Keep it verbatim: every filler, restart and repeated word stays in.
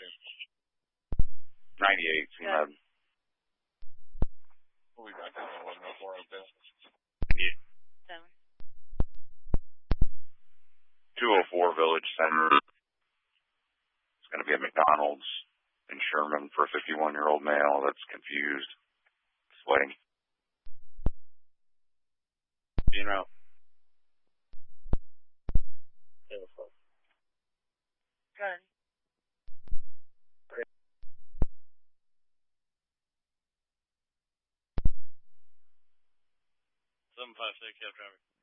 ninety-eight, C M E D. We'll be back on eleven oh four, okay? Yeah. Seven. two oh four Village Center. It's going to be at McDonald's in Sherman for a fifty-one-year-old male that's confused, sweating. You know. Good. seven five six, yeah, traffic.